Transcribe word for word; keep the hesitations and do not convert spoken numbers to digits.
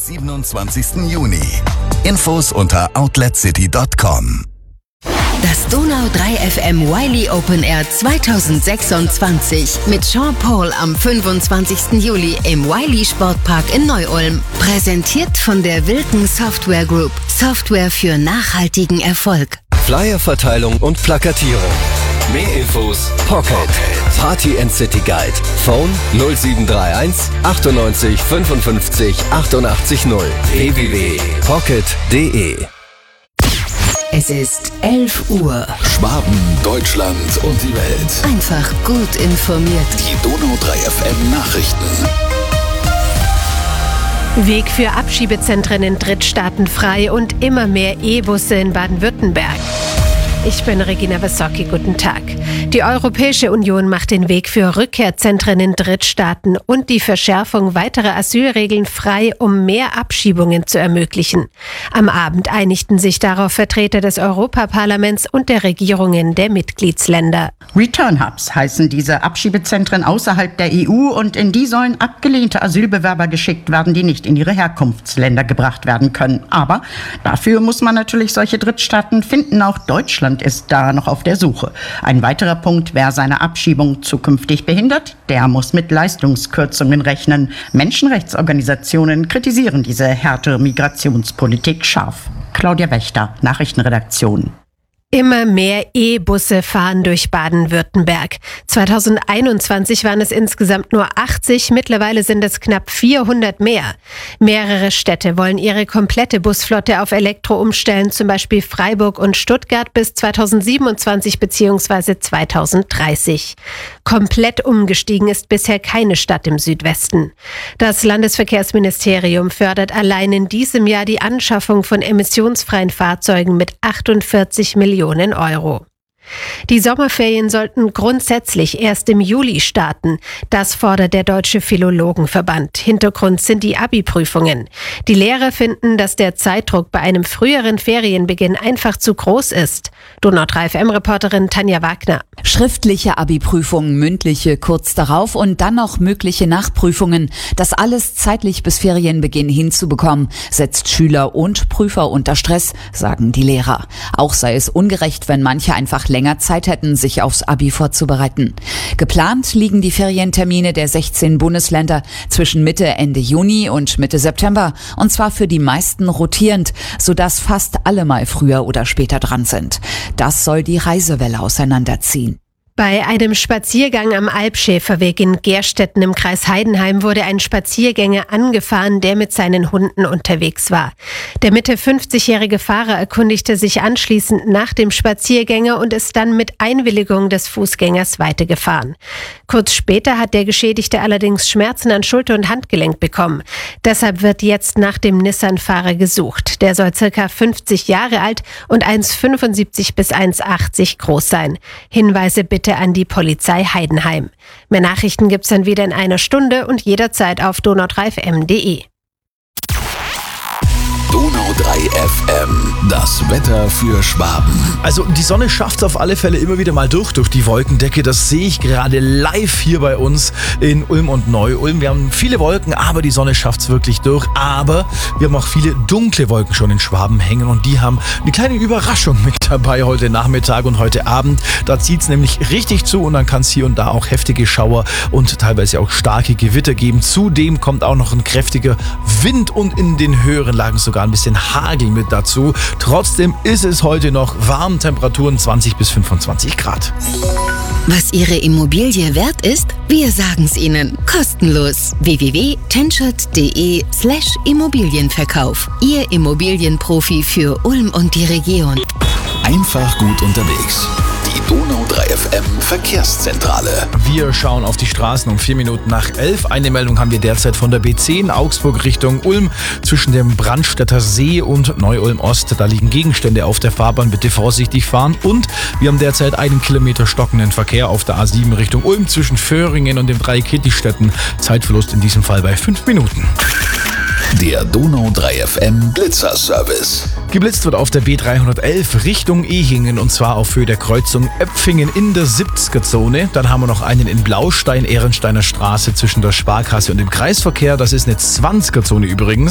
siebenundzwanzigsten Juni. Infos unter outlet city punkt com. Das Donau drei F M Wiley Open Air zweitausendsechsundzwanzig mit Jean Paul am fünfundzwanzigsten Juli im Wiley Sportpark in Neu-Ulm. Präsentiert von der Wilken Software Group. Software für nachhaltigen Erfolg. Flyerverteilung und Plakatierung. Mehr Infos: Pocket. Party and City Guide. Phone null sieben drei eins achtundneunzig fünfundfünfzig achtundachtzig null. w w w punkt pocket punkt de. Es ist elf Uhr. Schwaben, Deutschland und die Welt. Einfach gut informiert. Die Donau drei F M Nachrichten. Weg für Abschiebezentren in Drittstaaten frei und immer mehr E-Busse in Baden-Württemberg. Ich bin Regina Wysocki, guten Tag. Die Europäische Union macht den Weg für Rückkehrzentren in Drittstaaten und die Verschärfung weiterer Asylregeln frei, um mehr Abschiebungen zu ermöglichen. Am Abend einigten sich darauf Vertreter des Europaparlaments und der Regierungen der Mitgliedsländer. Return Hubs heißen diese Abschiebezentren außerhalb der E U und in die sollen abgelehnte Asylbewerber geschickt werden, die nicht in ihre Herkunftsländer gebracht werden können. Aber dafür muss man natürlich solche Drittstaaten finden. Auch Deutschland ist da noch auf der Suche. Ein weiterer Punkt: Wer seine Abschiebung zukünftig behindert, der muss mit Leistungskürzungen rechnen. Menschenrechtsorganisationen kritisieren diese härtere Migrationspolitik scharf. Claudia Wächter, Nachrichtenredaktion. Immer mehr E-Busse fahren durch Baden-Württemberg. zweitausendeinundzwanzig waren es insgesamt nur achtzig, mittlerweile sind es knapp vierhundert mehr. Mehrere Städte wollen ihre komplette Busflotte auf Elektro umstellen, zum Beispiel Freiburg und Stuttgart bis zweitausendsiebenundzwanzig bzw. zweitausenddreißig. Komplett umgestiegen ist bisher keine Stadt im Südwesten. Das Landesverkehrsministerium fördert allein in diesem Jahr die Anschaffung von emissionsfreien Fahrzeugen mit achtundvierzig Millionen Euro. Die Sommerferien sollten grundsätzlich erst im Juli starten. Das fordert der Deutsche Philologenverband. Hintergrund sind die Abi-Prüfungen. Die Lehrer finden, dass der Zeitdruck bei einem früheren Ferienbeginn einfach zu groß ist. Donau drei F M-Reporterin Tanja Wagner. Schriftliche Abi-Prüfungen, mündliche kurz darauf und dann noch mögliche Nachprüfungen. Das alles zeitlich bis Ferienbeginn hinzubekommen, setzt Schüler und Prüfer unter Stress, sagen die Lehrer. Auch sei es ungerecht, wenn manche einfach länger Zeit hätten, sich aufs Abi vorzubereiten. Geplant liegen die Ferientermine der sechzehn Bundesländer zwischen Mitte, Ende Juni und Mitte September. Und zwar für die meisten rotierend, sodass fast alle mal früher oder später dran sind. Das soll die Reisewelle auseinanderziehen. Bei einem Spaziergang am Alpschäferweg in Gerstetten im Kreis Heidenheim wurde ein Spaziergänger angefahren, der mit seinen Hunden unterwegs war. Der Mitte fünfzigjährige Fahrer erkundigte sich anschließend nach dem Spaziergänger und ist dann mit Einwilligung des Fußgängers weitergefahren. Kurz später hat der Geschädigte allerdings Schmerzen an Schulter und Handgelenk bekommen. Deshalb wird jetzt nach dem Nissan-Fahrer gesucht. Der soll circa fünfzig Jahre alt und eins Komma fünfundsiebzig bis eins Komma achtzig groß sein. Hinweise bitte an die Polizei Heidenheim. Mehr Nachrichten gibt's dann wieder in einer Stunde und jederzeit auf donau drei f m punkt de. Donau drei F M, das Wetter für Schwaben. Also die Sonne schafft es auf alle Fälle immer wieder mal durch, durch die Wolkendecke. Das sehe ich gerade live hier bei uns in Ulm und Neu-Ulm. Wir haben viele Wolken, aber die Sonne schafft es wirklich durch. Aber wir haben auch viele dunkle Wolken schon in Schwaben hängen und die haben eine kleine Überraschung mit dabei heute Nachmittag und heute Abend. Da zieht es nämlich richtig zu und dann kann es hier und da auch heftige Schauer und teilweise auch starke Gewitter geben. Zudem kommt auch noch ein kräftiger Wind und in den höheren Lagen sogar ein bisschen Hagel mit dazu. Trotzdem ist es heute noch warm, Temperaturen zwanzig bis fünfundzwanzig Grad. Was Ihre Immobilie wert ist? Wir sagen's Ihnen. Kostenlos. w w w punkt tenschert punkt de slash Immobilienverkauf. Ihr Immobilienprofi für Ulm und die Region. Einfach gut unterwegs. Die Donau drei F M Verkehrszentrale. Wir schauen auf die Straßen um vier Minuten nach elf. Eine Meldung haben wir derzeit von der B zehn Augsburg Richtung Ulm zwischen dem Brandstätter See und Neu-Ulm Ost. Da liegen Gegenstände auf der Fahrbahn, bitte vorsichtig fahren. Und wir haben derzeit einen Kilometer stockenden Verkehr auf der A sieben Richtung Ulm zwischen Föhringen und den drei Kittistädten. Zeitverlust in diesem Fall bei fünf Minuten. Der Donau drei F M Blitzerservice. Geblitzt wird auf der B dreihundertelf Richtung Ehingen und zwar auf Höhe der Kreuzung Öpfingen in der siebziger Zone. Dann haben wir noch einen in Blaustein, Ehrensteiner Straße zwischen der Sparkasse und dem Kreisverkehr. Das ist eine zwanziger Zone übrigens.